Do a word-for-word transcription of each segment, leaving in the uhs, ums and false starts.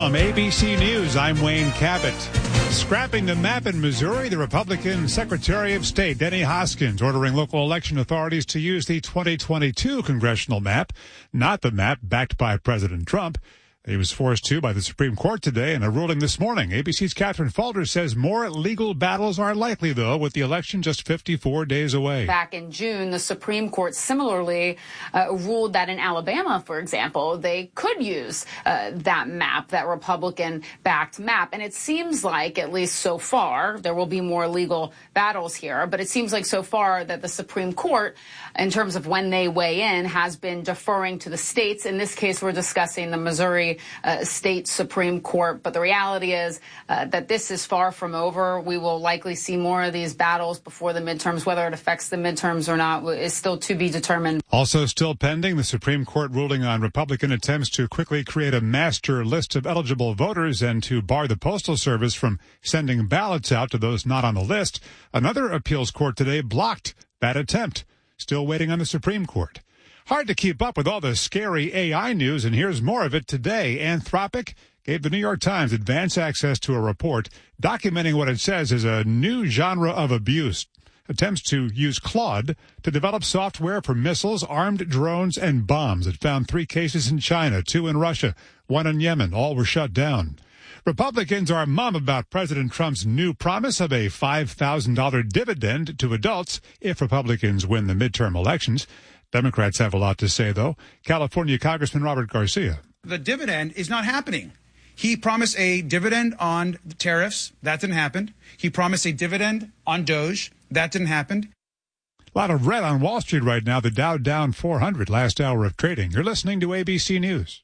From A B C News, I'm Wayne Cabot. Scrapping the map in Missouri, the Republican Secretary of State, Denny Hoskins, ordering local election authorities to use the twenty twenty-two congressional map, not the map backed by President Trump. He was forced to by the Supreme Court today in a ruling this morning. A B C's Catherine Falter says more legal battles are likely, though, with the election just fifty-four days away. Back in June, the Supreme Court similarly uh, ruled that in Alabama, for example, they could use uh, that map, that Republican-backed map. And it seems like, at least so far, there will be more legal battles here. But it seems like so far that the Supreme Court, in terms of when they weigh in, has been deferring to the states. In this case, we're discussing the Missouri Uh, state Supreme Court. But the reality is uh, that this is far from over. We will likely see more of these battles before the midterms. Whether it affects the midterms or not is still to be determined. Also still pending, the Supreme Court ruling on Republican attempts to quickly create a master list of eligible voters and to bar the Postal Service from sending ballots out to those not on the list. Another appeals court today blocked that attempt. Still waiting on the Supreme Court. Hard to keep up with all the scary A I news, and here's more of it today. Anthropic gave the New York Times advance access to a report documenting what it says is a new genre of abuse. Attempts to use Claude to develop software for missiles, armed drones, and bombs. It found three cases in China, two in Russia, one in Yemen. All were shut down. Republicans are mum about President Trump's new promise of a five thousand dollars dividend to adults if Republicans win the midterm elections. Democrats have a lot to say, though. California Congressman Robert Garcia. The dividend is not happening. He promised a dividend on the tariffs. That didn't happen. He promised a dividend on Doge. That didn't happen. A lot of red on Wall Street right now. The Dow down four hundred last hour of trading. You're listening to A B C News.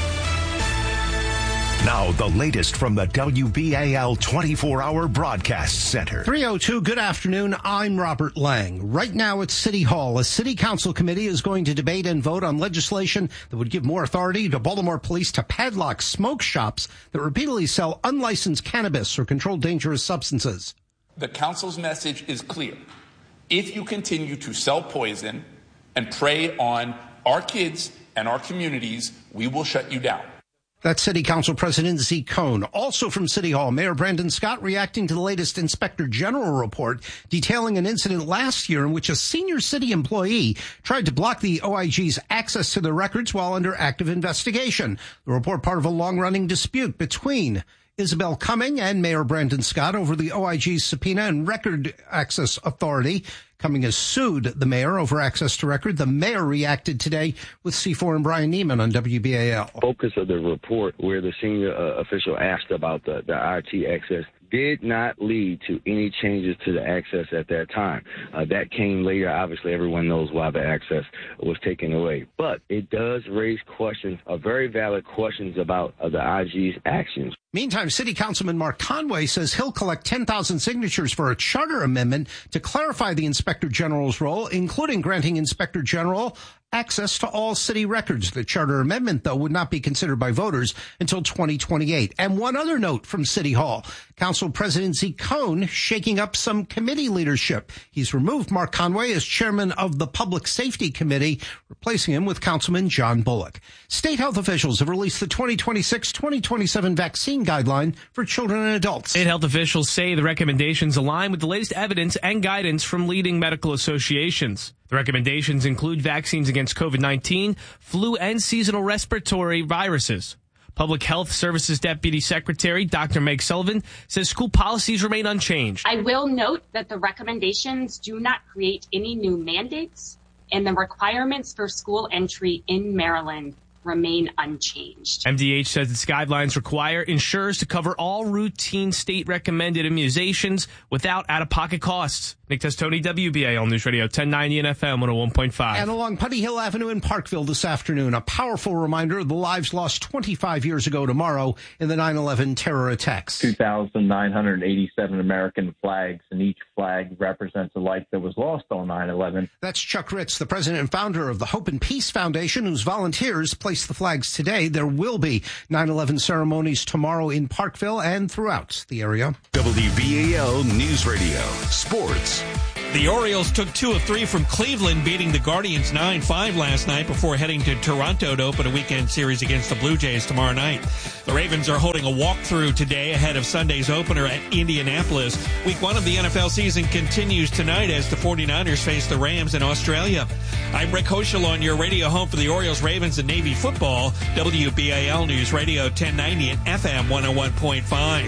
Now, the latest from the W B A L twenty-four hour Broadcast Center. three oh two, good afternoon. I'm Robert Lang. Right now at City Hall, a city council committee is going to debate and vote on legislation that would give more authority to Baltimore police to padlock smoke shops that repeatedly sell unlicensed cannabis or controlled dangerous substances. The council's message is clear. If you continue to sell poison and prey on our kids and our communities, we will shut you down. That's City Council President Zeke Cohn. Also from City Hall, Mayor Brandon Scott reacting to the latest Inspector General report detailing an incident last year in which a senior city employee tried to block the O I G's access to their records while under active investigation. The report part of a long-running dispute between Isabel Cumming and Mayor Brandon Scott over the O I G's subpoena and record access authority. Cumming has sued the mayor over access to record. The mayor reacted today with C four and Brian Neiman on W B A L. Focus of the report where the senior uh, official asked about the, the I T access did not lead to any changes to the access at that time. Uh, that came later. Obviously, everyone knows why the access was taken away. But it does raise questions, uh, very valid questions about uh, the I G's actions. Meantime, City Councilman Mark Conway says he'll collect ten thousand signatures for a charter amendment to clarify the Inspector General's role, including granting Inspector General access to all city records. The charter amendment, though, would not be considered by voters until twenty twenty-eight. And one other note from City Hall. Council President Zeke Cohn shaking up some committee leadership. He's removed Mark Conway as chairman of the Public Safety Committee, replacing him with Councilman John Bullock. State health officials have released the twenty twenty-six twenty twenty-seven vaccine guideline for children and adults. State health officials say the recommendations align with the latest evidence and guidance from leading medical associations. The recommendations include vaccines against COVID nineteen, flu, and seasonal respiratory viruses. Public Health Services Deputy Secretary Doctor Meg Sullivan says school policies remain unchanged. I will note that the recommendations do not create any new mandates, and the requirements for school entry in Maryland remain unchanged. M D H says its guidelines require insurers to cover all routine state-recommended immunizations without out-of-pocket costs. Nick Testoni, W B A L News Radio, ten ninety and F M one oh one point five. And along Putty Hill Avenue in Parkville this afternoon, a powerful reminder of the lives lost twenty-five years ago tomorrow in the nine eleven terror attacks. two thousand nine hundred eighty-seven American flags, and each flag represents a life that was lost on nine eleven. That's Chuck Ritz, the president and founder of the Hope and Peace Foundation, whose volunteers place the flags today. There will be nine eleven ceremonies tomorrow in Parkville and throughout the area. W B A L News Radio, Sports. The Orioles took two of three from Cleveland, beating the Guardians nine five last night before heading to Toronto to open a weekend series against the Blue Jays tomorrow night. The Ravens are holding a walkthrough today ahead of Sunday's opener at Indianapolis. Week one of the N F L season continues tonight as the 49ers face the Rams in Australia. I'm Rick Hoschel on your radio home for the Orioles, Ravens, and Navy football. W B A L News Radio ten ninety and F M one oh one point five.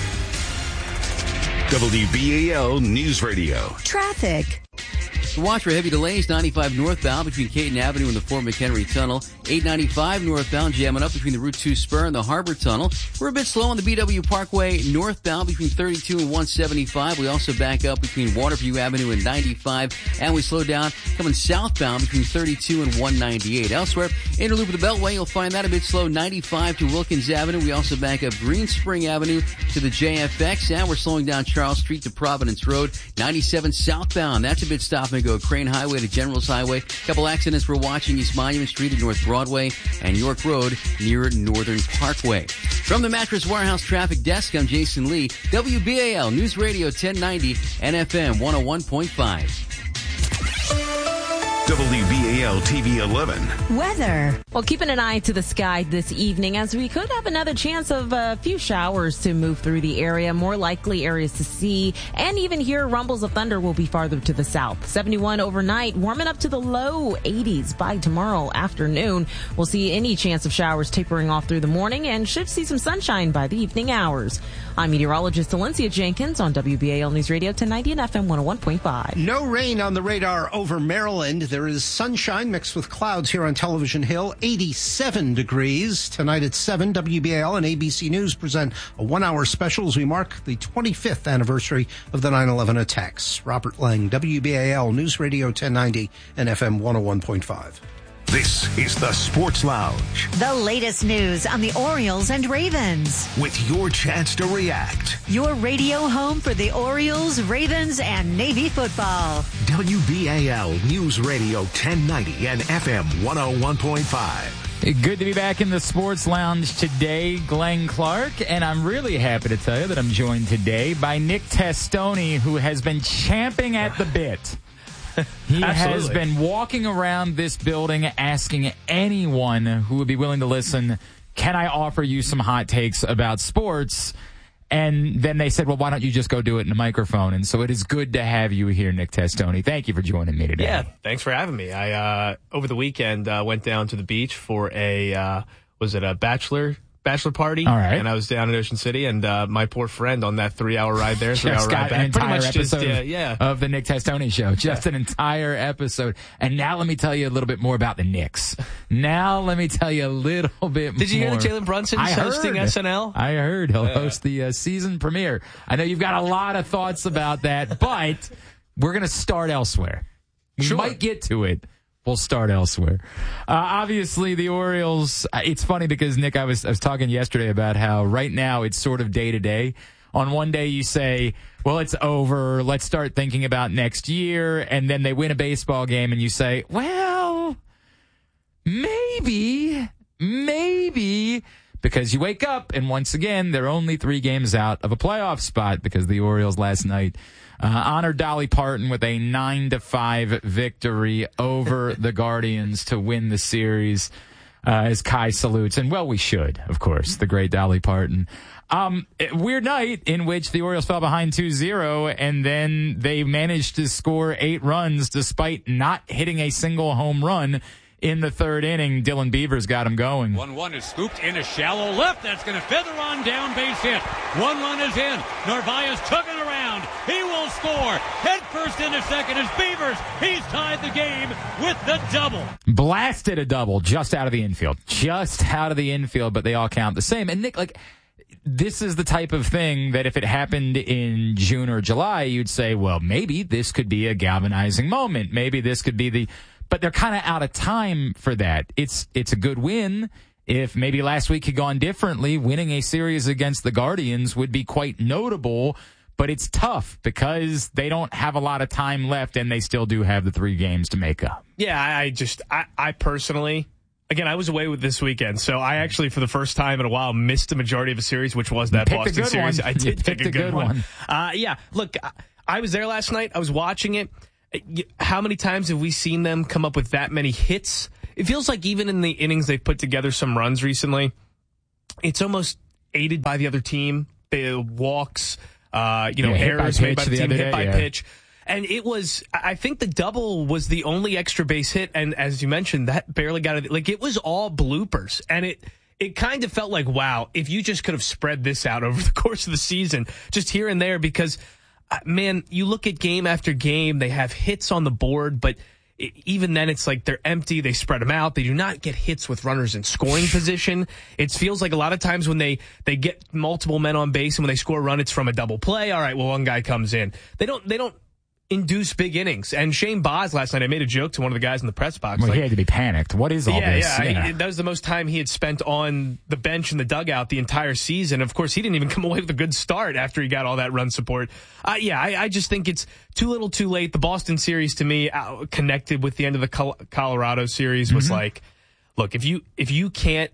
W B A L News Radio. Traffic. Watch for heavy delays ninety-five northbound between Caton Avenue and the Fort McHenry Tunnel. eight ninety-five northbound jamming up between the Route two spur and the Harbor Tunnel. We're a bit slow on the B W Parkway northbound between thirty-two and one seventy-five. We also back up between Waterview Avenue and ninety-five. And we slow down coming southbound between thirty-two and one ninety-eight. Elsewhere, inner loop of the Beltway, you'll find that a bit slow. ninety-five to Wilkins Avenue. We also back up Green Spring Avenue to the J F X. And we're slowing down Charles Street to Providence Road. ninety-seven southbound. That's a bit stop and go. Crane Highway to Generals Highway. Couple accidents we're watching. East Monument Street at North Broadway and York Road near Northern Parkway. From the Mattress Warehouse Traffic Desk, I'm Jason Lee. W B A L News Radio ten ninety and F M one oh one point five. W B A L T V eleven. Weather. Well, keeping an eye to the sky this evening as we could have another chance of a few showers to move through the area. More likely areas to see and even hear rumbles of thunder will be farther to the south. seventy-one overnight, warming up to the low eighties by tomorrow afternoon. We'll see any chance of showers tapering off through the morning and should see some sunshine by the evening hours. I'm meteorologist Valencia Jenkins on W B A L News Radio ten ninety and F M one oh one point five. No rain on the radar over Maryland. There is sunshine mixed with clouds here on Television Hill. eighty-seven degrees. Tonight at seven, W B A L and A B C News present a one-hour special as we mark the twenty-fifth anniversary of the nine eleven attacks. Robert Lang, W B A L News Radio ten ninety and F M one oh one point five. This is the Sports Lounge. The latest news on the Orioles and Ravens. With your chance to react. Your radio home for the Orioles, Ravens, and Navy football. W B A L News Radio ten ninety and F M one oh one point five. Good to be back in the Sports Lounge today, Glenn Clark, and I'm really happy to tell you that I'm joined today by Nick Testoni, who has been champing at the bit. He has been walking around this building asking anyone who would be willing to listen, can I offer you some hot takes about sports? And then they said, well, why don't you just go do it in a microphone? And so it is good to have you here, Nick Testoni. Thank you for joining me today. Yeah, thanks for having me. I, uh, over the weekend, uh, went down to the beach for a, uh, was it a bachelor bachelor party? All right. And I was down in Ocean City, and uh, my poor friend on that three-hour ride there, three-hour ride back. An entire pretty much episode just, yeah, yeah. of the Nick Testoni Show. Just yeah. an entire episode. And now let me tell you a little bit more about the Knicks. Now let me tell you a little bit more. Did you hear that Jalen Brunson's I hosting heard. S N L? I heard. He'll yeah. host the uh, season premiere. I know you've got a lot of thoughts about that, but we're going to start elsewhere. We sure. might get to it. We'll start elsewhere. Uh, obviously, the Orioles, it's funny because, Nick, I was, I was talking yesterday about how right now it's sort of day to day. On one day you say, well, it's over. Let's start thinking about next year. And then they win a baseball game and you say, well, maybe, maybe. Because you wake up and once again, they're only three games out of a playoff spot because the Orioles last night Uh, honored Dolly Parton with a nine to five victory over the Guardians to win the series, uh, as Kai salutes. And, well, we should, of course, the great Dolly Parton. Um, weird night in which the Orioles fell behind two zero, and then they managed to score eight runs despite not hitting a single home run in the third inning. Dylan Beavers got him going. one one is scooped into shallow left. That's going to feather on down, base hit. One run is in. Narvaez tugging around. He will score. Head first into second is Beavers. He's tied the game with the double. Blasted a double just out of the infield. Just out of the infield, but they all count the same. And Nick, like, this is the type of thing that if it happened in June or July, you'd say, well, maybe this could be a galvanizing moment. Maybe this could be the... But they're kind of out of time for that. It's it's a good win. If maybe last week had gone differently, winning a series against the Guardians would be quite notable. But it's tough because they don't have a lot of time left, and they still do have the three games to make up. Yeah, I just, I, I personally, again, I was away with this weekend, so I actually, for the first time in a while, missed the majority of a series, which was that Boston series. One. I did you pick a, a good, good one. one. Uh, yeah, look, I was there last night. I was watching it. How many times have we seen them come up with that many hits? It feels like even in the innings they've put together some runs recently, it's almost aided by the other team. The walks, uh, you know, yeah, errors made by the, the team, hit day, by yeah. pitch. And it was, I think the double was the only extra base hit. And as you mentioned, that barely got it. Like, it was all bloopers. And it, it kind of felt like, wow, if you just could have spread this out over the course of the season, just here and there, because, uh, man, you look at game after game, they have hits on the board, but it, even then it's like they're empty. They spread them out. They do not get hits with runners in scoring position. It feels like a lot of times when they, they get multiple men on base and when they score a run, it's from a double play. All right, well, one guy comes in. They don't, they don't, induce big innings. And Shane Baz last night, I made a joke to one of the guys in the press box. Well, like, he had to be panicked. What is all yeah, this? Yeah, yeah. He, that was the most time he had spent on the bench in the dugout the entire season. Of course, he didn't even come away with a good start after he got all that run support. Uh, yeah, I, I just think it's too little too late. The Boston series, to me, uh, connected with the end of the Col- Colorado series was mm-hmm. like, look, if you if you can't,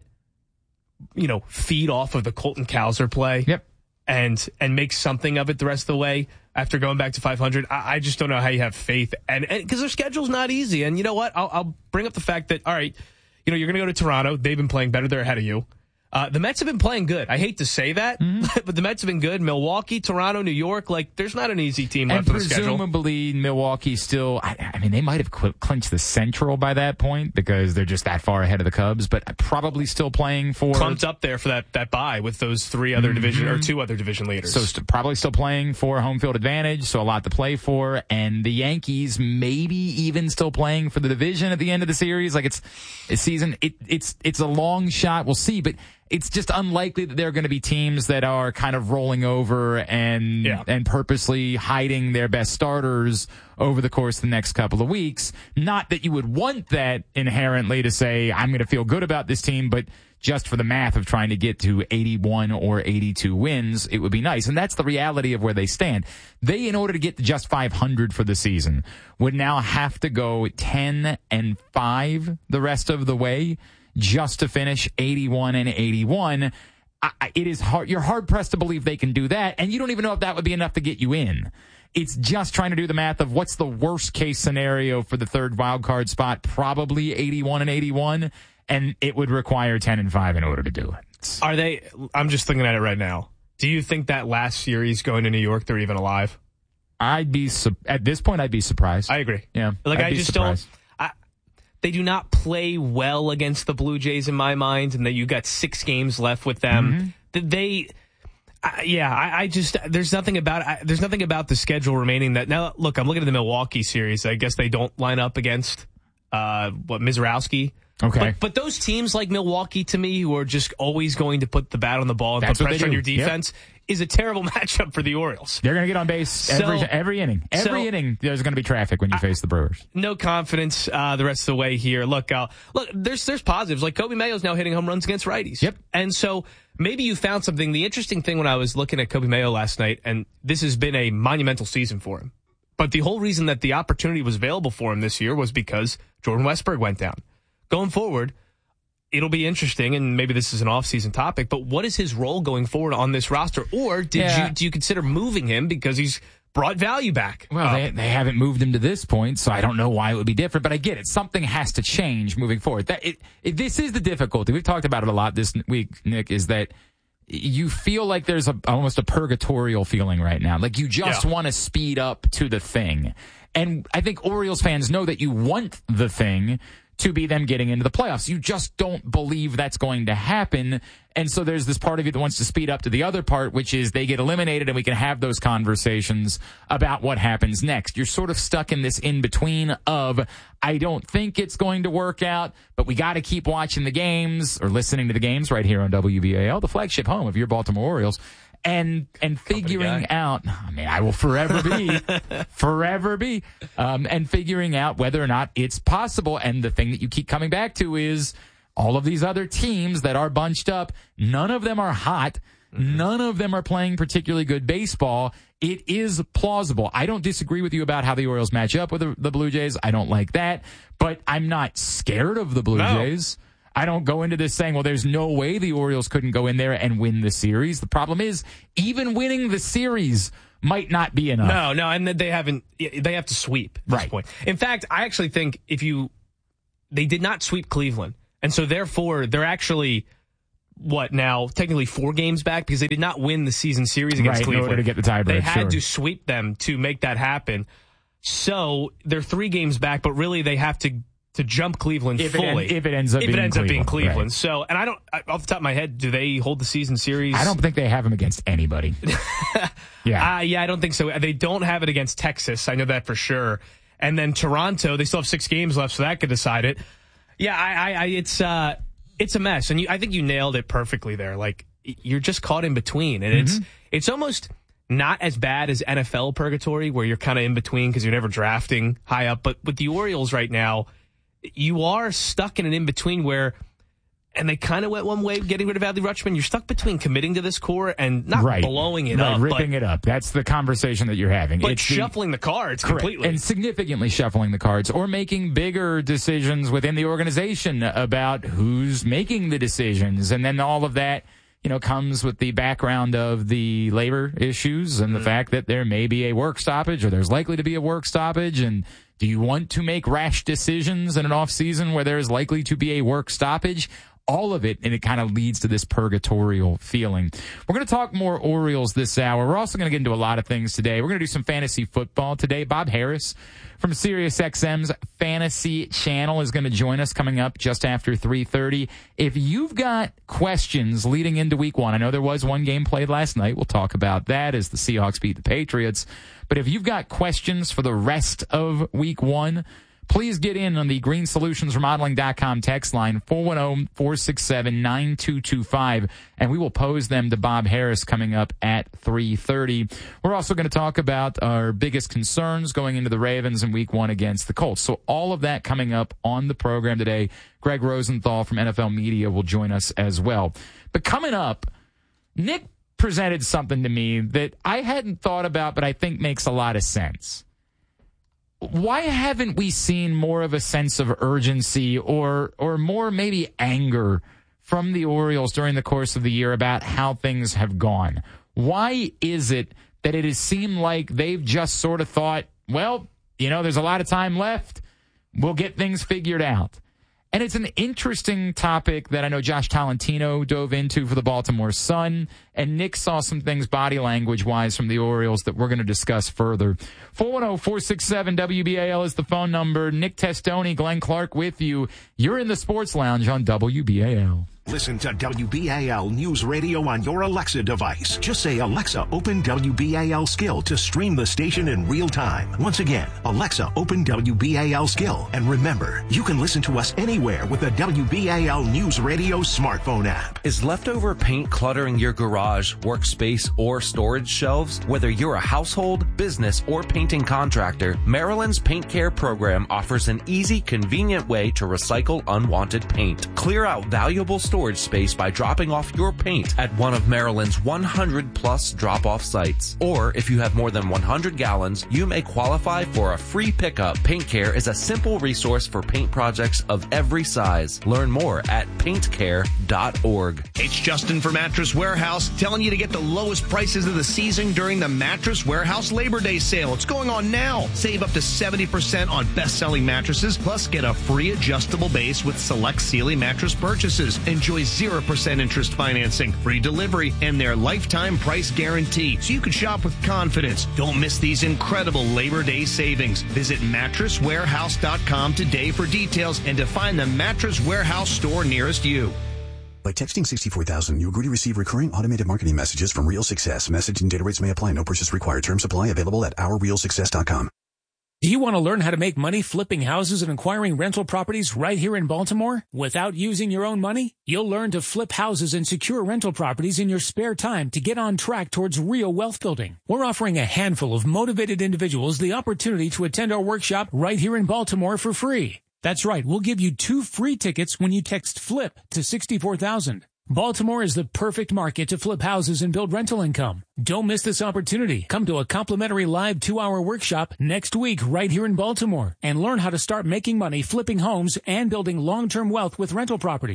you know, feed off of the Colton Cowser play yep. and and make something of it the rest of the way, after going back to five hundred, I, I just don't know how you have faith. And because their schedule's not easy. And you know what? I'll, I'll bring up the fact that, all right, you know, you're going to go to Toronto. They've been playing better. They're ahead of you. Uh, the Mets have been playing good. I hate to say that, mm-hmm. but the Mets have been good. Milwaukee, Toronto, New York, like, there's not an easy team left on the schedule. And presumably Milwaukee still, I, I mean, they might have cl- clinched the Central by that point because they're just that far ahead of the Cubs, but probably still playing for... Clumped up there for that, that bye with those three other mm-hmm. division, or two other division leaders. So st- probably still playing for home field advantage, so a lot to play for, and the Yankees maybe even still playing for the division at the end of the series. Like, it's a season, it, it's, it's a long shot, we'll see, but it's just unlikely that there are going to be teams that are kind of rolling over and yeah. and purposely hiding their best starters over the course of the next couple of weeks. Not that you would want that inherently to say, I'm going to feel good about this team, but just for the math of trying to get to eighty-one or eighty-two wins, it would be nice. And that's the reality of where they stand. They, in order to get to just five hundred for the season, would now have to go ten and five the rest of the way, just to finish eighty-one and eighty-one. I, it is hard. You're hard pressed to believe they can do that. And you don't even know if that would be enough to get you in. It's just trying to do the math of what's the worst case scenario for the third wild card spot. Probably eighty-one and eighty-one. And it would require ten and five in order to do it. Are they, I'm just looking at it right now. Do you think that last series going to New York, they're even alive? I'd be, at this point, I'd be surprised. I agree. Yeah. Like, I'd I just surprised. don't. They do not play well against the Blue Jays in my mind, and that you got six games left with them. Mm-hmm. They, uh, yeah, I, I just there's nothing about I, there's nothing about the schedule remaining that now. Look, I'm looking at the Milwaukee series. I guess they don't line up against uh, what Mizrowski. Okay, but, but those teams like Milwaukee, to me, who are just always going to put the bat on the ball and That's put pressure on your do. defense, yep. is a terrible matchup for the Orioles. They're going to get on base every so, every inning. Every so, inning, there's going to be traffic when you I, face the Brewers. No confidence uh, the rest of the way here. Look, uh, look, there's there's positives. Like Kobe Mayo's now hitting home runs against righties. Yep. And so maybe you found something. The interesting thing when I was looking at Kobe Mayo last night, and this has been a monumental season for him, but the whole reason that the opportunity was available for him this year was because Jordan Westburg went down. Going forward, it'll be interesting, and maybe this is an off-season topic, but what is his role going forward on this roster? Or did yeah. you do you consider moving him because he's brought value back? Well, they, they haven't moved him to this point, so I don't know why it would be different, but I get it. Something has to change moving forward. That it, it, this is the difficulty. We've talked about it a lot this week, Nick, is that you feel like there's a, almost a purgatorial feeling right now. Like you just yeah. want to speed up to the thing. And I think Orioles fans know that you want the thing to be them getting into the playoffs. You just don't believe that's going to happen. And so there's this part of you that wants to speed up to the other part, which is they get eliminated and we can have those conversations about what happens next. You're sort of stuck in this in-between of, I don't think it's going to work out, but we got to keep watching the games or listening to the games right here on W B A L, the flagship home of your Baltimore Orioles. And and figuring out, I mean, I will forever be, forever be, um, and figuring out whether or not it's possible. And the thing that you keep coming back to is all of these other teams that are bunched up, none of them are hot. Mm-hmm. None of them are playing particularly good baseball. It is plausible. I don't disagree with you about how the Orioles match up with the, the Blue Jays. I don't like that, but I'm not scared of the Blue no. Jays. I don't go into this saying, well, there's no way the Orioles couldn't go in there and win the series. The problem is, even winning the series might not be enough. No, no, and they haven't. They have to sweep at right. this point. In fact, I actually think if you, they did not sweep Cleveland, and so therefore they're actually what now technically four games back because they did not win the season series against right, Cleveland. In order to get the tiebreak, they had sure. to sweep them to make that happen. So they're three games back, but really they have to. To jump Cleveland if fully, it, en- if it ends up if being it ends Cleveland, up being Cleveland. Right. So, and I don't I, off the top of my head, do they hold the season series? I don't think they have them against anybody. yeah, uh, yeah, I don't think so. They don't have it against Texas. I know that for sure. And then Toronto, they still have six games left, so that could decide it. Yeah, I, I, I it's uh, it's a mess, and you, I think you nailed it perfectly there. Like you're just caught in between, and mm-hmm. it's it's almost not as bad as N F L purgatory, where you're kind of in between because you're never drafting high up. But with the Orioles right now, you are stuck in an in-between where, and they kind of went one way getting rid of Adley Rutschman. You're stuck between committing to this core and not right. blowing it right. up. ripping but, it up. That's the conversation that you're having. But it's shuffling the, the cards correct. completely. And significantly shuffling the cards or making bigger decisions within the organization about who's making the decisions. And then all of that, you know, comes with the background of the labor issues and the mm. fact that there may be a work stoppage or there's likely to be a work stoppage. And do you want to make rash decisions in an off season where there's likely to be a work stoppage? All of it, and it kind of leads to this purgatorial feeling. We're going to talk more Orioles this hour. We're also going to get into a lot of things today. We're going to do some fantasy football today. Bob Harris from SiriusXM's Fantasy Channel is going to join us coming up just after three thirty. If you've got questions leading into week one, I know there was one game played last night. We'll talk about that as the Seahawks beat the Patriots. But if you've got questions for the rest of week one, please get in on the green solutions remodeling dot com text line, four one zero, four six seven, nine two two five, and we will pose them to Bob Harris coming up at three thirty. We're also going to talk about our biggest concerns going into the Ravens in week one against the Colts. So all of that coming up on the program today. Greg Rosenthal from N F L Media will join us as well. But coming up, Nick presented something to me that I hadn't thought about, but I think makes a lot of sense. Why haven't we seen more of a sense of urgency or or more maybe anger from the Orioles during the course of the year about how things have gone? Why is it that it has seemed like they've just sort of thought, well, you know, there's a lot of time left. We'll get things figured out. And it's an interesting topic that I know Josh Tolentino dove into for the Baltimore Sun, and Nick saw some things body language-wise from the Orioles that we're going to discuss further. four one zero, four six seven, W B A L is the phone number. Nick Testoni, Glenn Clark with you. You're in the Sports Lounge on W B A L. Listen to W B A L News Radio on your Alexa device. Just say, Alexa, open W B A L Skill to stream the station in real time. Once again, Alexa, open W B A L Skill. And remember, you can listen to us anywhere with the W B A L News Radio smartphone app. Is leftover paint cluttering your garage, workspace, or storage shelves? Whether you're a household, business, or painting contractor, Maryland's Paint Care program offers an easy, convenient way to recycle unwanted paint. Clear out valuable storage space by dropping off your paint at one of Maryland's one hundred plus drop-off sites. Or if you have more than one hundred gallons, you may qualify for a free pickup. Paint Care is a simple resource for paint projects of every size. Learn more at paint care dot org. It's Justin for Mattress Warehouse telling you to get the lowest prices of the season during the Mattress Warehouse Labor Day sale. It's going on now. Save up to seventy percent on best-selling mattresses, plus get a free adjustable base with select Sealy mattress purchases. Enjoy zero percent interest financing, free delivery, and their lifetime price guarantee, so you can shop with confidence. Don't miss these incredible Labor Day savings. Visit mattress warehouse dot com today for details and to find the Mattress Warehouse store nearest you. By texting sixty-four thousand, you agree to receive recurring automated marketing messages from Real Success. Message and data rates may apply. No purchase required. Terms apply. Available at our real success dot com. Do you want to learn how to make money flipping houses and acquiring rental properties right here in Baltimore without using your own money? You'll learn to flip houses and secure rental properties in your spare time to get on track towards real wealth building. We're offering a handful of motivated individuals the opportunity to attend our workshop right here in Baltimore for free. That's right, we'll give you two free tickets when you text FLIP to sixty-four thousand. Baltimore is the perfect market to flip houses and build rental income. Don't miss this opportunity. Come to a complimentary live two-hour workshop next week right here in Baltimore and learn how to start making money flipping homes and building long-term wealth with rental properties.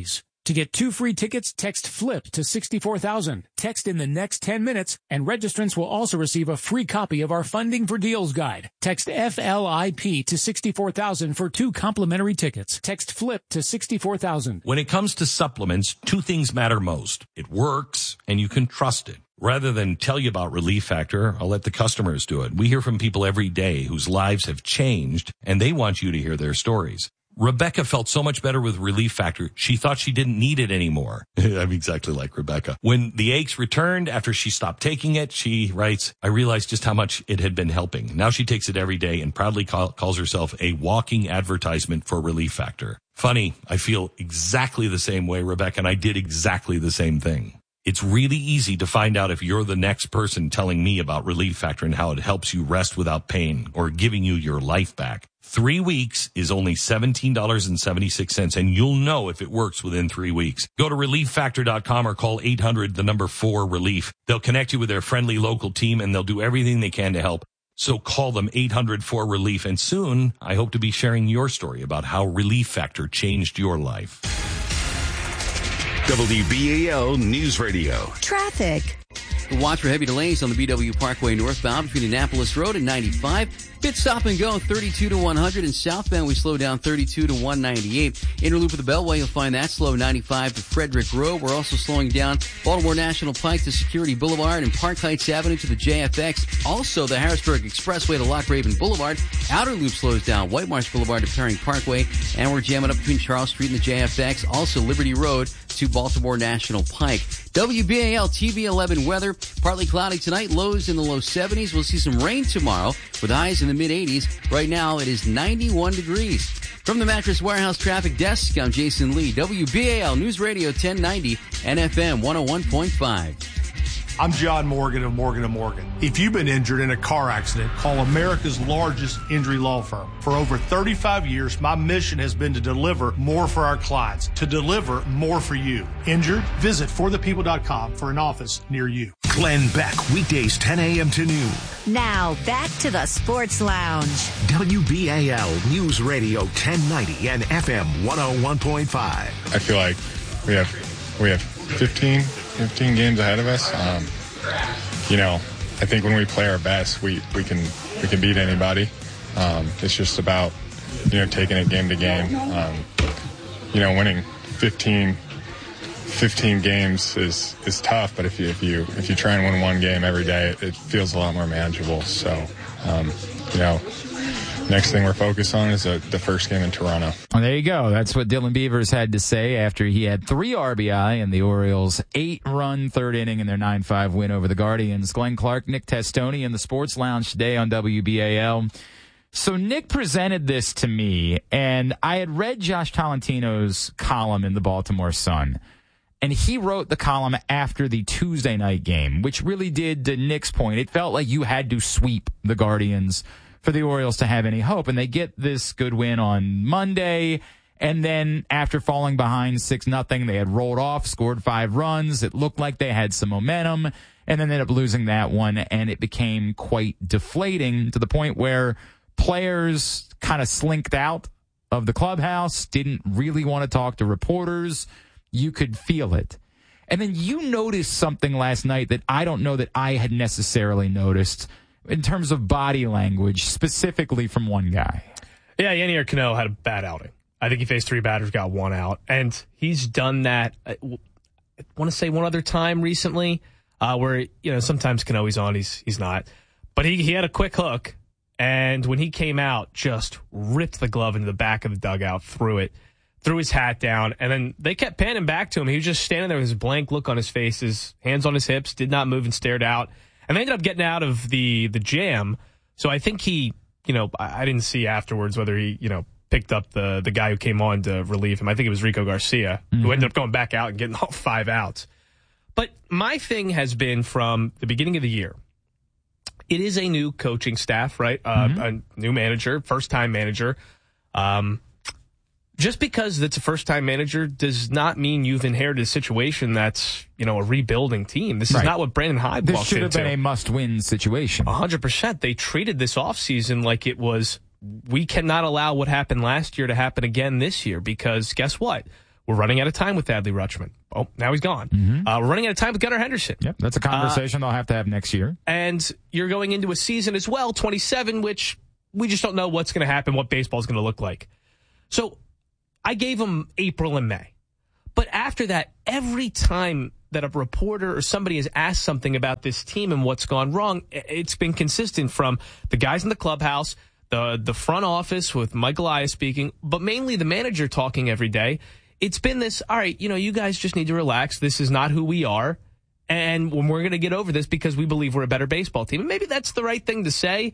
To get two free tickets, text FLIP to sixty-four thousand. Text in the next ten minutes, and registrants will also receive a free copy of our Funding for Deals guide. Text F L I P to sixty-four thousand for two complimentary tickets. Text FLIP to sixty-four thousand. When it comes to supplements, two things matter most. It works, and you can trust it. Rather than tell you about Relief Factor, I'll let the customers do it. We hear from people every day whose lives have changed, and they want you to hear their stories. Rebecca felt so much better with Relief Factor, she thought she didn't need it anymore. I'm exactly like Rebecca. When the aches returned after she stopped taking it, she writes, I realized just how much it had been helping. Now she takes it every day and proudly call, calls herself a walking advertisement for Relief Factor. Funny, I feel exactly the same way, Rebecca, and I did exactly the same thing. It's really easy to find out if you're the next person telling me about Relief Factor and how it helps you rest without pain or giving you your life back. Three weeks is only seventeen dollars and seventy-six cents, and you'll know if it works within three weeks. Go to relief factor dot com or call eight hundred, the number four, relief. They'll connect you with their friendly local team, and they'll do everything they can to help. So call them eight hundred, four, relief, and soon I hope to be sharing your story about how Relief Factor changed your life. W B A L News Radio. Traffic. Watch for heavy delays on the B W Parkway northbound between Annapolis Road and ninety-five. Pit stop and go thirty-two to one hundred. And southbound we slow down thirty-two to one ninety-eight. Inner loop of the Beltway, you'll find that slow ninety-five to Frederick Road. We're also slowing down Baltimore National Pike to Security Boulevard and Park Heights Avenue to the J F X. Also the Harrisburg Expressway to Lock Raven Boulevard. Outer loop slows down White Marsh Boulevard to Perring Parkway. And we're jamming up between Charles Street and the J F X. Also Liberty Road to Baltimore National Pike. W B A L T V eleven weather. Partly cloudy tonight, lows in the low seventies. We'll see some rain tomorrow with highs in the mid eighties. Right now it is ninety-one degrees. From the Mattress Warehouse Traffic Desk, I'm Jason Lee. W B A L News Radio ten ninety and F M one oh one point five. I'm John Morgan of Morgan and Morgan. If you've been injured in a car accident, call America's largest injury law firm. For over thirty-five years, my mission has been to deliver more for our clients, to deliver more for you. Injured? Visit for the people dot com for an office near you. Glenn Beck, weekdays ten a.m. to noon. Now, back to the Sports Lounge. W B A L News Radio ten ninety and F M one oh one point five. I feel like we have we have fifteen, fifteen games ahead of us. Um, you know, I think when we play our best, we, we can we can beat anybody. Um, it's just about, you know, taking it game to game. Um, you know, winning fifteen, fifteen games is, is tough, but if you if you if you try and win one game every day, it, it feels a lot more manageable. So, um, you know. Next thing we're focused on is uh, the first game in Toronto. Well, there you go. That's what Dylan Beavers had to say after he had three R B I in the Orioles' eight-run third inning in their nine five win over the Guardians. Glenn Clark, Nick Testoni in the Sports Lounge today on W B A L. So Nick presented this to me, and I had read Josh Tolentino's column in the Baltimore Sun. And he wrote the column after the Tuesday night game, which really did, to Nick's point, it felt like you had to sweep the Guardians for the Orioles to have any hope. And they get this good win on Monday. And then after falling behind six nothing, they had rolled off, scored five runs. It looked like they had some momentum. And then they ended up losing that one. And it became quite deflating to the point where players kind of slinked out of the clubhouse, didn't really want to talk to reporters. You could feel it. And then you noticed something last night that I don't know that I had necessarily noticed in terms of body language, specifically from one guy. Yeah, Yennier Cano had a bad outing. I think he faced three batters, got one out. And he's done that, I want to say one other time recently, uh, where, you know, sometimes Cano he's on, he's, he's not. But he, he had a quick hook, and when he came out, just ripped the glove into the back of the dugout, threw it, threw his hat down, and then they kept panning back to him. He was just standing there with his blank look on his face, his hands on his hips, did not move and stared out. And they ended up getting out of the, the jam. So I think he, you know, I, I didn't see afterwards whether he, you know, picked up the, the guy who came on to relieve him. I think it was Rico Garcia, mm-hmm. who ended up going back out and getting all five outs. But my thing has been from the beginning of the year, it is a new coaching staff, right? Uh, mm-hmm. A new manager, first-time manager. Um, just because it's a first-time manager does not mean you've inherited a situation that's, you know, a rebuilding team. This is right. not what Brandon Hyde this walked into. This should have been a must-win situation. one hundred percent. They treated this offseason like it was, we cannot allow what happened last year to happen again this year, because guess what? We're running out of time with Adley Rutschman. Oh, now he's gone. Mm-hmm. Uh, we're running out of time with Gunnar Henderson. Yep, that's a conversation uh, they'll have to have next year. And you're going into a season as well, twenty-seven, which we just don't know what's going to happen, what baseball's going to look like. So I gave him April and May. But after that, every time that a reporter or somebody has asked something about this team and what's gone wrong, it's been consistent from the guys in the clubhouse, the the front office with Mike Elias speaking, but mainly the manager talking every day. It's been this, all right, you know, you guys just need to relax. This is not who we are. And we're going to get over this because we believe we're a better baseball team. And maybe that's the right thing to say.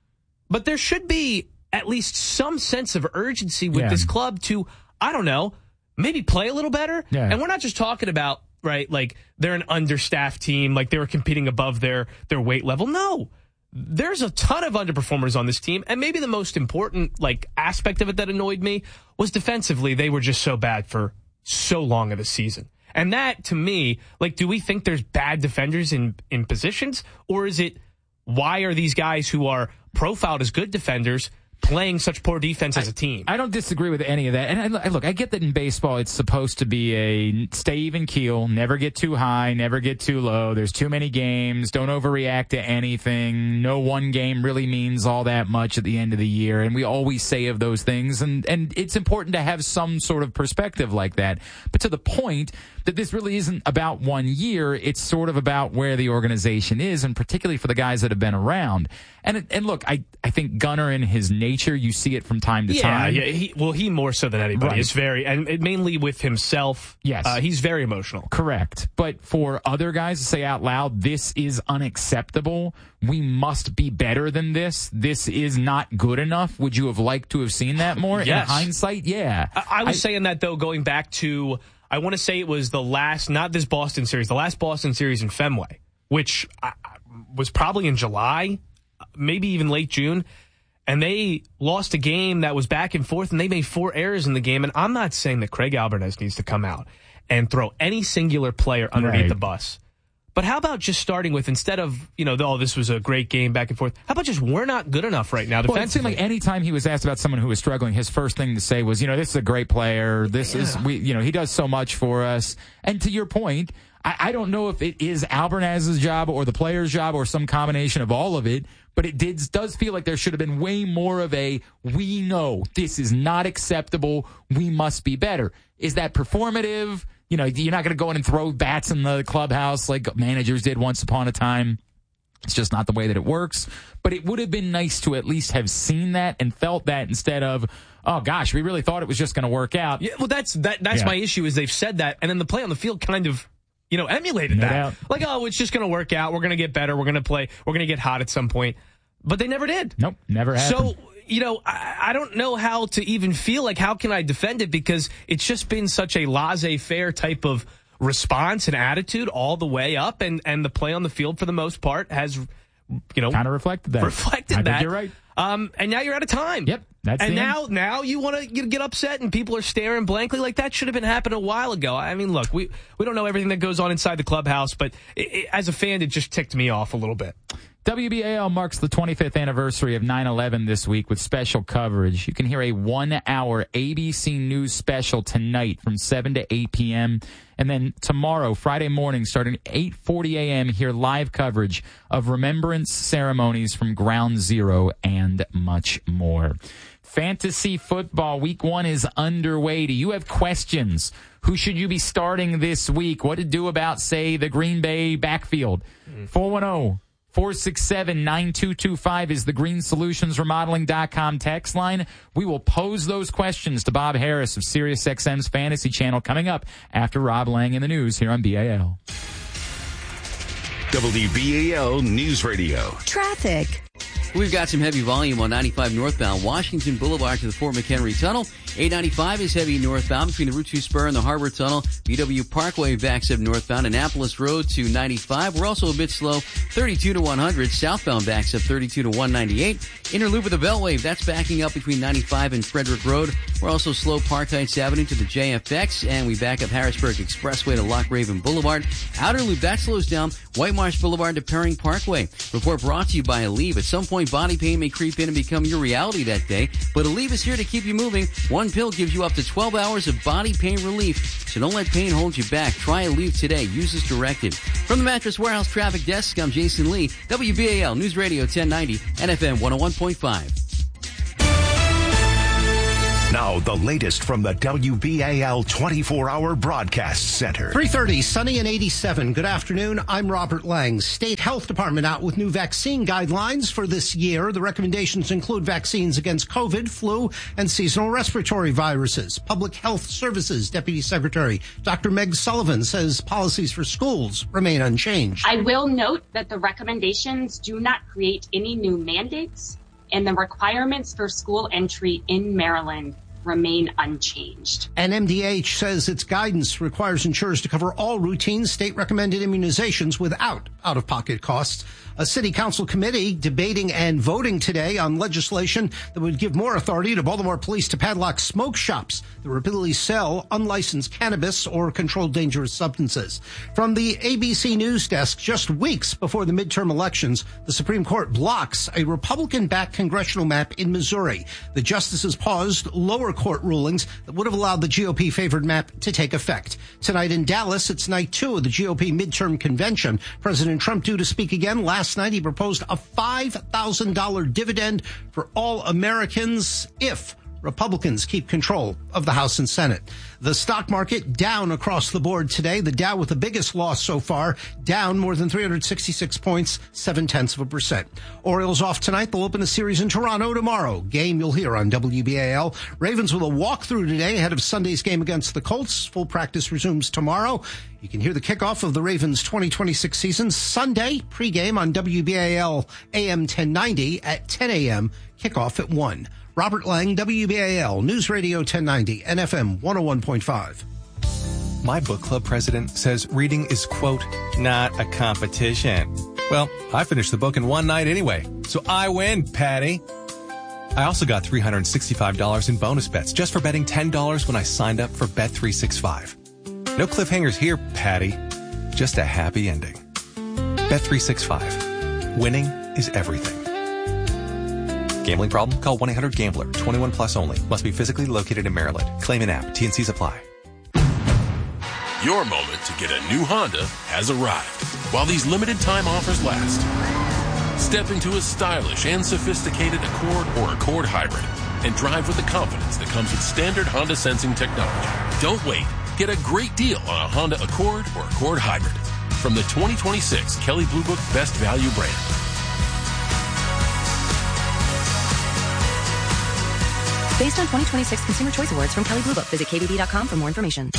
But there should be at least some sense of urgency with yeah. this club to, I don't know, maybe play a little better. Yeah. And we're not just talking about, right, like they're an understaffed team, like they were competing above their, their weight level. No. There's a ton of underperformers on this team, and maybe the most important like aspect of it that annoyed me was defensively. They were just so bad for so long of the season. And that, to me, like, do we think there's bad defenders in, in positions? Or is it, why are these guys who are profiled as good defenders playing such poor defense as a team? I don't disagree with any of that. And I, look, I get that in baseball it's supposed to be a stay even keel, never get too high, never get too low. There's too many games. Don't overreact to anything. No one game really means all that much at the end of the year. And we always say of those things. And, and it's important to have some sort of perspective like that. But to the point that this really isn't about one year, it's sort of about where the organization is, and particularly for the guys that have been around. And and look, I, I think Gunnar in his nature, you see it from time to yeah, time. Yeah, he, well, he more so than anybody. Right. It's very, and it, mainly with himself. Yes. Uh, he's very emotional. Correct. But for other guys to say out loud, this is unacceptable, we must be better than this, this is not good enough, would you have liked to have seen that more? Yes. In hindsight, yeah. I, I was I, saying that, though, going back to, I want to say it was the last, not this Boston series, the last Boston series in Fenway, which I, was probably in July, maybe even late June. And they lost a game that was back and forth, and they made four errors in the game. And I'm not saying that Craig Alvarez needs to come out and throw any singular player underneath right. the bus. But how about just starting with, instead of, you know, oh, this was a great game back and forth, how about just we're not good enough right now defensively? Well, it seemed like any time he was asked about someone who was struggling, his first thing to say was, you know, this is a great player. This yeah. is, we, you know, he does so much for us. And to your point, I, I don't know if it is Alvarez's job or the player's job or some combination of all of it, but it did, does feel like there should have been way more of a, we know this is not acceptable, we must be better. Is that performative? You know, you're not going to go in and throw bats in the clubhouse like managers did once upon a time. It's just not the way that it works. But it would have been nice to at least have seen that and felt that instead of, oh, gosh, we really thought it was just going to work out. Yeah, well, that's that. That's yeah. my issue is they've said that, and then the play on the field kind of, you know, emulated No that. doubt. Like, oh, it's just going to work out. We're going to get better. We're going to play. We're going to get hot at some point. But they never did. Nope, never happened. So, you know, I, I don't know how to even feel like, how can I defend it? Because it's just been such a laissez-faire type of response and attitude all the way up. And, and the play on the field, for the most part, has, you know, kind of reflected that. Reflected I that. think you're right. Um, and now you're out of time. Yep. That's and the now, end. now you want to get upset and people are staring blankly like that should have been happening a while ago. I mean, look, we, we don't know everything that goes on inside the clubhouse, but it, it, as a fan, it just ticked me off a little bit. W B A L marks the twenty-fifth anniversary of nine eleven this week with special coverage. You can hear a one-hour A B C News special tonight from seven to eight p.m. And then tomorrow, Friday morning, starting at eight forty a.m., hear live coverage of remembrance ceremonies from Ground Zero and much more. Fantasy football week one is underway. Do you have questions? Who should you be starting this week? What to do about, say, the Green Bay backfield? four one zero, four six seven, nine two two five is the green solutions remodeling dot com text line. We will pose those questions to Bob Harris of SiriusXM's Fantasy Channel coming up after Rob Lang in the news here on B A L. W B A L News Radio. Traffic. We've got some heavy volume on ninety-five northbound Washington Boulevard to the Fort McHenry Tunnel. eight ninety-five is heavy northbound between the Route two Spur and the Harbor Tunnel. B W Parkway backs up northbound Annapolis Road to ninety-five. We're also a bit slow. thirty-two to one hundred. Southbound backs up thirty-two to one ninety-eight. Inner loop of the Beltway, that's backing up between ninety-five and Frederick Road. We're also slow Park Heights Avenue to the J F X, and we back up Harrisburg Expressway to Lock Raven Boulevard. Outer loop, that slows down White Marsh Boulevard to Perring Parkway. Report brought to you by Aleve. At some point, point body pain may creep in and become your reality that day, but Aleve is here to keep you moving. One pill gives you up to twelve hours of body pain relief, so don't let pain hold you back. Try Aleve today. Use as directed. From the Mattress Warehouse Traffic Desk, I'm Jason Lee, W B A L News Radio ten ninety and F M one oh one point five. Now, the latest from the W B A L twenty-four hour Broadcast Center. three thirty, sunny and eighty-seven. Good afternoon. I'm Robert Lang. State Health Department out with new vaccine guidelines for this year. The recommendations include vaccines against COVID, flu, and seasonal respiratory viruses. Public Health Services Deputy Secretary Doctor Meg Sullivan says policies for schools remain unchanged. I will note that the recommendations do not create any new mandates, and the requirements for school entry in Maryland remain unchanged. And M D H says its guidance requires insurers to cover all routine state-recommended immunizations without out-of-pocket costs. A city council committee debating and voting today on legislation that would give more authority to Baltimore police to padlock smoke shops that repeatedly sell unlicensed cannabis or controlled dangerous substances. From the A B C News Desk, just weeks before the midterm elections, the Supreme Court blocks a Republican-backed congressional map in Missouri. The justices paused lower court rulings that would have allowed the G O P-favored map to take effect. Tonight in Dallas, it's night two of the G O P midterm convention. President Trump due to speak again. Last night, he proposed a five thousand dollars dividend for all Americans if Republicans keep control of the House and Senate. The stock market down across the board today. The Dow with the biggest loss so far, down more than three hundred sixty-six points, seven tenths of a percent. Orioles off tonight. They'll open a series in Toronto tomorrow. Game you'll hear on W B A L. Ravens with a walkthrough today ahead of Sunday's game against the Colts. Full practice resumes tomorrow. You can hear the kickoff of the Ravens' twenty twenty-six season Sunday pregame on W B A L A M ten ninety at ten a.m. Kickoff at one. Robert Lang, W B A L News Radio ten ninety and F M one oh one point five. My book club president says reading is, quote, not a competition. Well, I finished the book in one night anyway, so I win, Patty. I also got three hundred sixty-five dollars in bonus bets just for betting ten dollars when I signed up for Bet three sixty-five. No cliffhangers here, Patty. Just a happy ending. Bet three sixty-five. Winning is everything. Gambling problem? Call one eight hundred gambler. twenty-one plus only. Must be physically located in Maryland. Claim in app. T N Cs apply. Your moment to get a new Honda has arrived. While these limited time offers last, step into a stylish and sophisticated Accord or Accord Hybrid and drive with the confidence that comes with standard Honda sensing technology. Don't wait. Get a great deal on a Honda Accord or Accord Hybrid from the twenty twenty-six Kelley Blue Book Best Value brand. Based on twenty twenty-six Consumer Choice Awards from Kelley Blue Book. Visit K B B dot com for more information.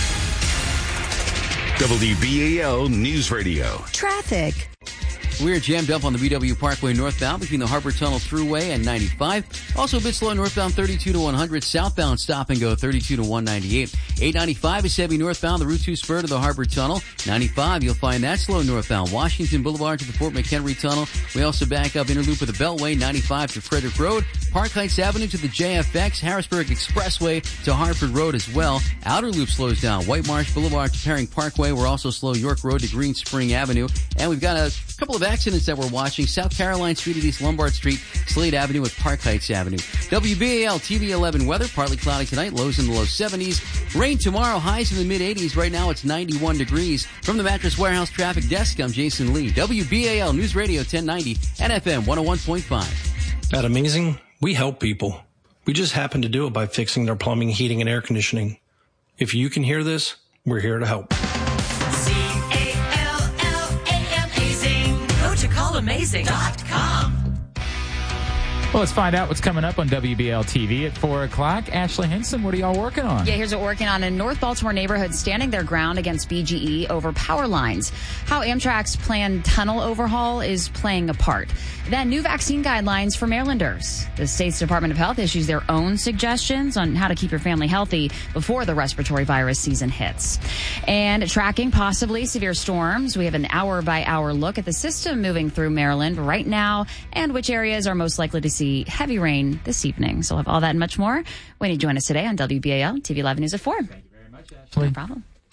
W B A L News Radio. Traffic. We're jammed up on the B W Parkway northbound between the Harbor Tunnel Thruway and ninety-five. Also a bit slow northbound thirty-two to one hundred. Southbound stop and go thirty-two to one ninety-eight. eight ninety-five is heavy northbound, the Route two spur to the Harbor Tunnel. ninety-five, you'll find that slow northbound. Washington Boulevard to the Fort McHenry Tunnel. We also back up inner loop of the Beltway. ninety-five to Frederick Road. Park Heights Avenue to the J F X. Harrisburg Expressway to Hartford Road as well. Outer loop slows down. White Marsh Boulevard to Perring Parkway. We're also slow York Road to Green Spring Avenue. And we've got a couple of accidents that we're watching. South Caroline Street at East Lombard Street, Slade Avenue at Park Heights Avenue. W B A L T V eleven weather, partly cloudy tonight, lows in the low seventies. Rain tomorrow, highs in the mid eighties. Right now it's ninety-one degrees. From the Mattress Warehouse Traffic Desk, I'm Jason Lee. W B A L News Radio ten ninety and F M one oh one point five. At Amazing, we help people. We just happen to do it by fixing their plumbing, heating, and air conditioning. If you can hear this, we're here to help. C A L L A M Amazing. Go to call amazing dot com. Well, let's find out what's coming up on W B L T V at four o'clock. Ashley Henson, what are y'all working on? Yeah, here's what we're working on. In North Baltimore neighborhoods standing their ground against B G E over power lines. How Amtrak's planned tunnel overhaul is playing a part. Then new vaccine guidelines for Marylanders. The state's Department of Health issues their own suggestions on how to keep your family healthy before the respiratory virus season hits. And tracking possibly severe storms. We have an hour-by-hour look at the system moving through Maryland right now and which areas are most likely to see heavy rain this evening. So we'll have all that and much more when you join us today on W B A L T V eleven News at four. Thank you very much, Ashley. No problem.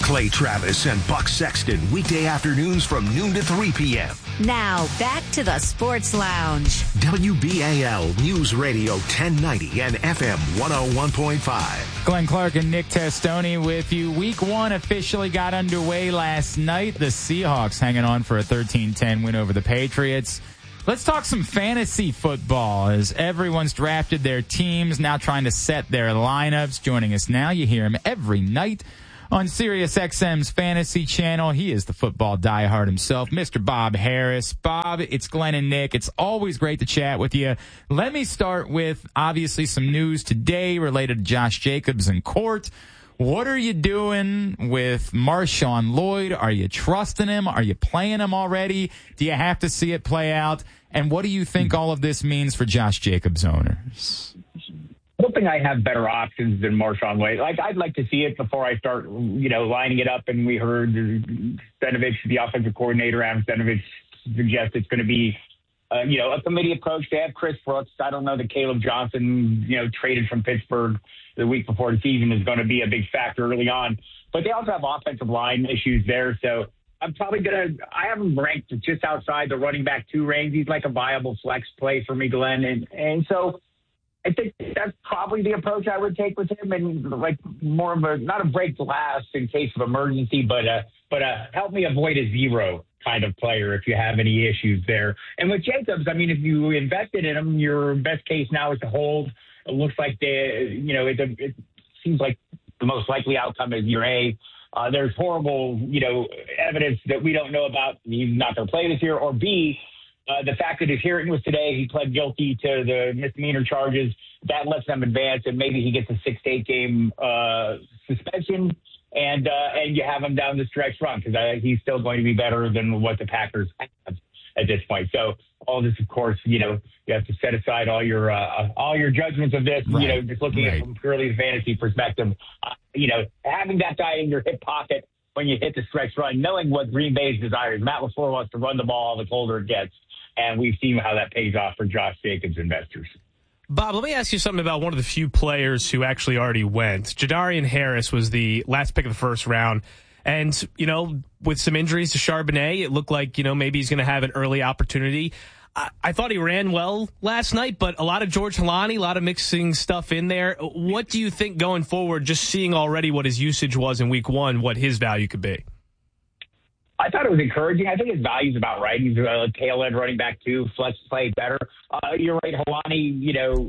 Clay Travis and Buck Sexton, weekday afternoons from noon to three p.m. Now, back to the Sports Lounge. W B A L News Radio ten ninety and F M one oh one point five. Glenn Clark and Nick Testoni with you. Week one officially got underway last night. The Seahawks hanging on for a thirteen ten win over the Patriots. Let's talk some fantasy football as everyone's drafted their teams, now trying to set their lineups. Joining us now, you hear him every night on Sirius X M's Fantasy Channel. He is the football diehard himself, Mister Bob Harris. Bob, it's Glenn and Nick. It's always great to chat with you. Let me start with, obviously, some news today related to Josh Jacobs in court. What are you doing with Marshawn Lloyd? Are you trusting him? Are you playing him already? Do you have to see it play out? And what do you think all of this means for Josh Jacobs owners? I don't think I have better options than Marshawn Lloyd. Like, I'd like to see it before I start, you know, lining it up. And we heard Stenovich, the offensive coordinator, Adam Stenovich, suggest it's going to be, uh, you know, a committee approach. They have Chris Brooks. I don't know that Caleb Johnson, you know, traded from Pittsburgh the week before the season is going to be a big factor early on. But they also have offensive line issues there. So I'm probably going to – I have him ranked just outside the running back two range. He's like a viable flex play for me, Glenn. And, and so – I think that's probably the approach I would take with him, and like more of a, not a break glass in case of emergency, but uh, but uh, help me avoid a zero kind of player if you have any issues there. And with Jacobs, I mean, if you invested in him, your best case now is to hold. It looks like they, you know, it, it seems like the most likely outcome is your A. Uh, there's horrible, you know, evidence that we don't know about. He's not going to play this year. Or B, Uh, the fact that his hearing was today, he pled guilty to the misdemeanor charges. That lets them advance, and maybe he gets a six to eight game uh, suspension, and uh, and you have him down the stretch run because he's still going to be better than what the Packers have at this point. So all this, of course, you know, you have to set aside all your uh, all your judgments of this. Right. You know, just looking right. at it from purely the fantasy perspective. Uh, you know, having that guy in your hip pocket when you hit the stretch run, knowing what Green Bay's desires. Matt LaFleur wants to run the ball the colder it gets. And we've seen how that pays off for Josh Jacobs investors. Bob, let me ask you something about one of the few players who actually already went. Jadarian Harris was the last pick of the first round. And, you know, with some injuries to Charbonnet, it looked like, you know, maybe he's going to have an early opportunity. I, I thought he ran well last night, but a lot of George Halani, a lot of mixing stuff in there. What do you think going forward, just seeing already what his usage was in week one, what his value could be? I thought it was encouraging. I think his value's about right. He's a tail end running back too. Flex play better. Uh, you're right, Halani. You know,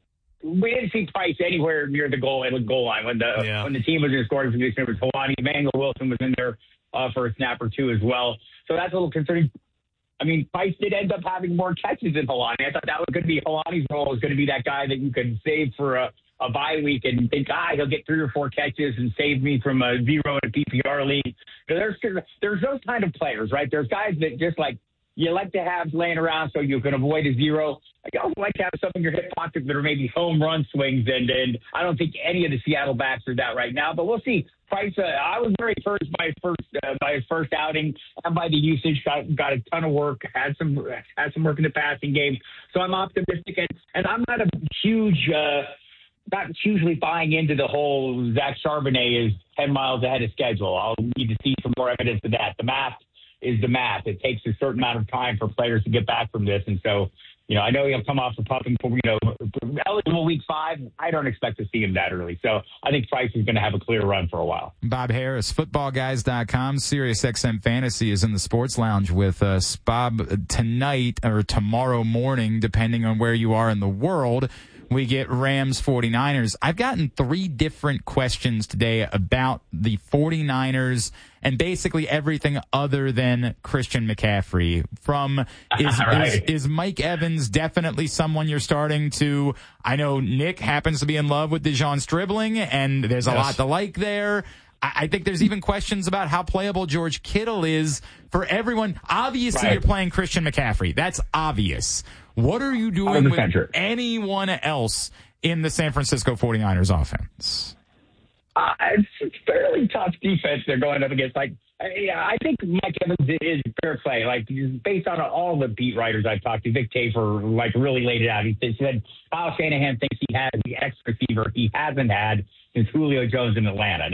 we didn't see Price anywhere near the goal the goal line when the yeah. when the team was in scoring position. It was Halani. Emmanuel Wilson was in there uh, for a snap or two as well. So that's a little concerning. I mean, Price did end up having more catches than Halani. I thought that was going to be Halani's role. Was going to be that guy that you could save for a. a bye week and think, ah, he'll get three or four catches and save me from a zero in a P P R league. There's there's those kind of players, right? There's guys that just like you like to have laying around so you can avoid a zero. I also like to have some in your hip pocket that are maybe home run swings, and, and I don't think any of the Seattle backs are that right now, but we'll see. Price, uh, I was very encouraged by his first uh, by his first outing and by the usage. Got, got a ton of work. Had some had some work in the passing game, so I'm optimistic. And, and I'm not a huge. Uh, Not hugely buying into the whole Zach Charbonnet is ten miles ahead of schedule. I'll need to see some more evidence of that. The math is the math. It takes a certain amount of time for players to get back from this. And so, you know, I know he'll come off the pumping for, you know, eligible week five. I don't expect to see him that early. So I think Price is going to have a clear run for a while. Bob Harris, football guys dot com. Sirius X M Fantasy is in the Sports Lounge with us. Bob, tonight or tomorrow morning, depending on where you are in the world, we get Rams forty-niners. I've gotten three different questions today about the forty-niners and basically everything other than Christian McCaffrey. From is, right. is, is Mike Evans definitely someone you're starting to? I know Nick happens to be in love with DeJon Stribling, and there's a yes. lot to like there. I think there's even questions about how playable George Kittle is for everyone. Obviously, right. you're playing Christian McCaffrey. That's obvious. What are you doing with center. anyone else in the San Francisco forty-niners offense? Uh, it's a fairly tough defense they're going up against. Like, yeah, I think Mike Evans is fair play. Like, based on all the beat writers I've talked to, Vic Tafer, like, really laid it out. He said Kyle Shanahan thinks he has the X receiver he hasn't had since Julio Jones in Atlanta. Now,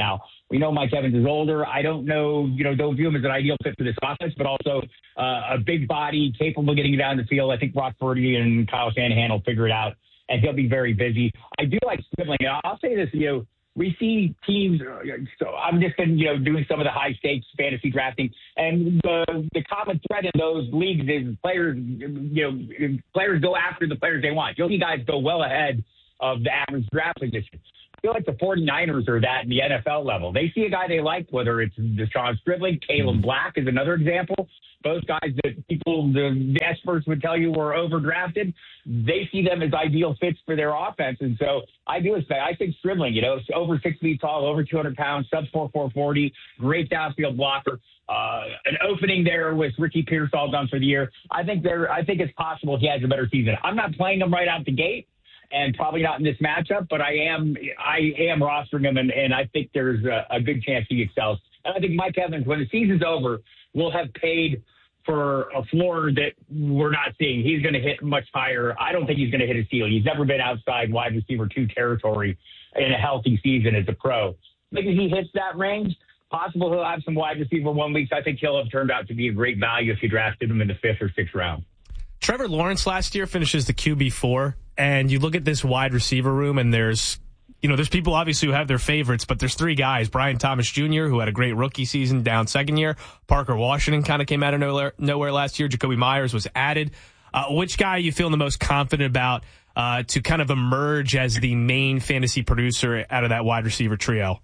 We know Mike Evans is older. I don't know, you know, don't view him as an ideal fit for this offense, but also uh, a big body, capable of getting down the field. I think Brock Purdy and Kyle Shanahan will figure it out, and he'll be very busy. I do like Stribling. I'll say this, you know, we see teams, so I'm just been, you know, doing some of the high stakes fantasy drafting, and the the common thread in those leagues is players, you know, players go after the players they want. You'll see guys go well ahead of the average draft position. I feel like the 49ers are that in the N F L level. They see a guy they like, whether it's Deshaun Stribling, Caleb Black is another example. Those guys that people, the, the experts would tell you were overdrafted, they see them as ideal fits for their offense. And so I do expect, I think Stribling, you know, over six feet tall, over two hundred pounds, sub four four forty, great downfield blocker, uh, an opening there with Ricky Pearsall done for the year. I think there, I think it's possible he has a better season. I'm not playing him right out the gate, and probably not in this matchup, but I am I am rostering him, and, and I think there's a, a good chance he excels. And I think Mike Evans, when the season's over, will have paid for a floor that we're not seeing. He's going to hit much higher. I don't think he's going to hit a ceiling. He's never been outside wide receiver two territory in a healthy season as a pro. Maybe he hits that range. Possible he'll have some wide receiver one weeks. I think he'll have turned out to be a great value if you drafted him in the fifth or sixth round. Trevor Lawrence last year finishes the Q B four, and you look at this wide receiver room, and there's, you know, there's people obviously who have their favorites, but there's three guys. Brian Thomas Junior, who had a great rookie season down second year. Parker Washington kind of came out of nowhere, nowhere last year. Jacoby Myers was added. Uh, which guy are you feeling the most confident about uh, to kind of emerge as the main fantasy producer out of that wide receiver trio?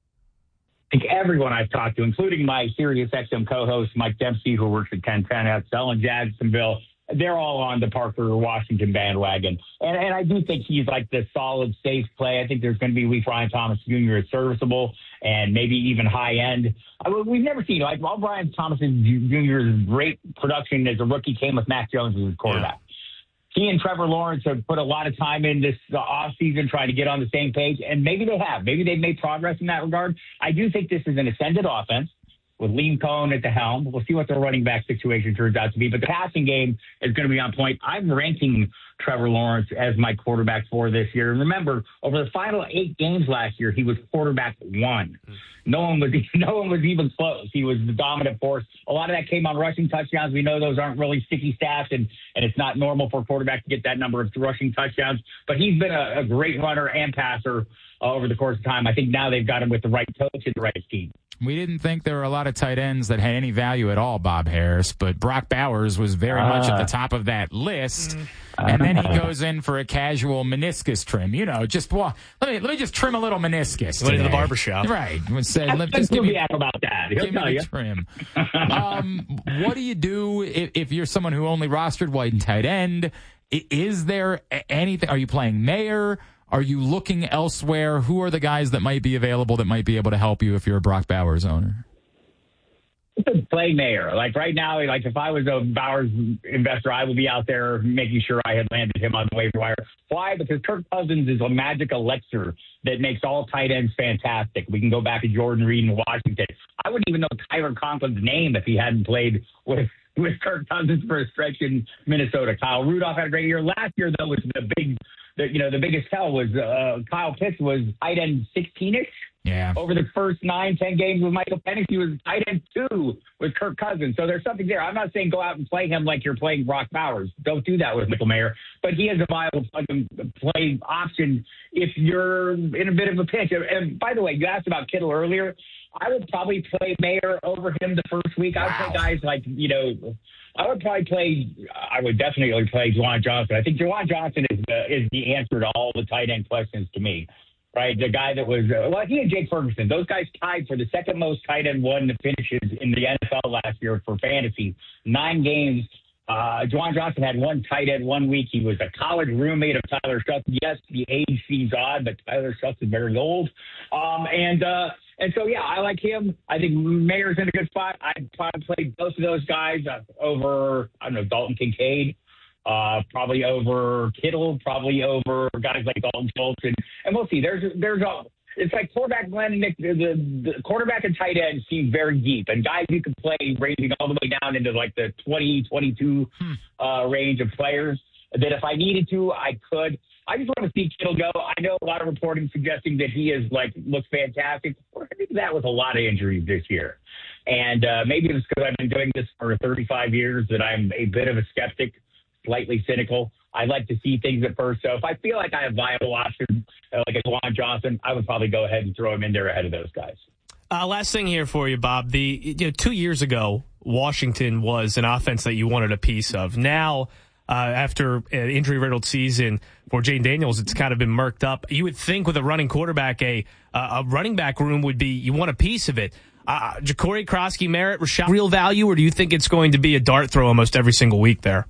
I think everyone I've talked to, including my Sirius X M co-host, Mike Dempsey, who works at ten ten X L in Jacksonville, they're all on the Parker Washington bandwagon. And, and I do think he's like the solid, safe play. I think there's going to be a week Brian Thomas Junior is serviceable and maybe even high end. I mean, we've never seen, like, while Brian Thomas Junior's great production as a rookie came with Mac Jones as his quarterback. Yeah. He and Trevor Lawrence have put a lot of time in this uh, offseason trying to get on the same page, and maybe they have. Maybe they've made progress in that regard. I do think this is an ascended offense with Liam Cohen at the helm. We'll see what the running back situation turns out to be, but the passing game is going to be on point. I'm ranking Trevor Lawrence as my quarterback for this year. And remember, over the final eight games last year, he was quarterback one. No one was, no one was even close. He was the dominant force. A lot of that came on rushing touchdowns. We know those aren't really sticky stats, and, and it's not normal for a quarterback to get that number of rushing touchdowns. But he's been a, a great runner and passer uh, over the course of time. I think now they've got him with the right coach and the right scheme. We didn't think there were a lot of tight ends that had any value at all, Bob Harris, but Brock Bowers was very uh, much at the top of that list. Uh, and then he goes in for a casual meniscus trim. You know, just well, let me let me just trim a little meniscus. Went to the barbershop. Right. Said, let, just give me, about that. He'll give me the trim. um, what do you do if, if you're someone who only rostered wide and tight end? Is there anything? Are you playing Mayer? Are you looking elsewhere? Who are the guys that might be available that might be able to help you if you're a Brock Bowers owner? Play Mayer. Like right now, like if I was a Bowers investor, I would be out there making sure I had landed him on the waiver wire. Why? Because Kirk Cousins is a magic elixir that makes all tight ends fantastic. We can go back to Jordan Reed in Washington. I wouldn't even know Tyler Conklin's name if he hadn't played with with Kirk Cousins for a stretch in Minnesota. Kyle Rudolph had a great year. Last year, though, was the big, the, you know, the biggest tell was uh, Kyle Pitts was tight end sixteen-ish. Yeah. Over the first nine, ten games with Michael Penix, he was tight end two with Kirk Cousins. So there's something there. I'm not saying go out and play him like you're playing Brock Bowers. Don't do that with Michael Mayer. But he is a viable play option if you're in a bit of a pinch. And by the way, you asked about Kittle earlier. I would probably play Mayer over him the first week. Wow. I would play guys like, you know, I would probably play, I would definitely play Juwan Johnson. I think Juwan Johnson is the, is the answer to all the tight end questions to me. Right, the guy that was, uh, well, he and Jake Ferguson, those guys tied for the second most tight end one finishes in the N F L last year for fantasy. Nine games. Uh, Juwan Johnson had one tight end one week. He was a college roommate of Tyler Shelton. Yes, the age seems odd, but Tyler Shelton's very old. Um, and uh, and so, yeah, I like him. I think Mayer's in a good spot. I'd probably play both of those guys over, I don't know, Dalton Kincaid. Uh, probably over Kittle, probably over guys like Dalton Schultz, and, and we'll see. There's there's a it's like quarterback Glenn and Nick. The, the quarterback and tight end seem very deep, and guys you can play ranging all the way down into like the twenty, twenty-two uh, range of players. that if I needed to, I could. I just want to see Kittle go. I know a lot of reporting suggesting that he is like looks fantastic. I think that was a lot of injuries this year. And uh, maybe it's because I've been doing this for thirty-five years that I'm a bit of a skeptic, slightly cynical. I like to see things at first. So if I feel like I have viable options, uh, like a Juwan Johnson, I would probably go ahead and throw him in there ahead of those guys. Uh, last thing here for you, Bob. The you know, two years ago, Washington was an offense that you wanted a piece of. Now, uh, after an injury-riddled season for Jayden Daniels, it's kind of been murked up. You would think with a running quarterback, a uh, a running back room would be you want a piece of it. Uh, Ja'Cory, Kroski, Merritt, Rashad, real value, or do you think it's going to be a dart throw almost every single week there?